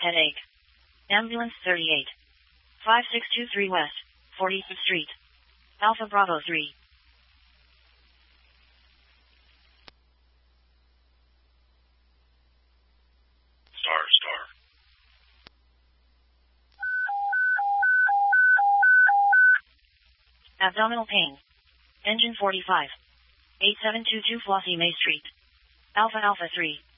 Headache. Ambulance 38. 5623 West, 45th Street. Alpha Bravo 3. Star. Abdominal pain. Engine 45. 8722 Flossie May Street. Alpha 3.